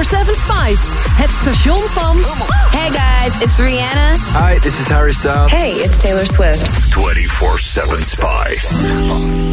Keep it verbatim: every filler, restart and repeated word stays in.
zeven Spice, het station van... Hey guys, it's Rihanna. Hi, this is Harry Styles. Hey, it's Taylor Swift. twenty-four seven Spice.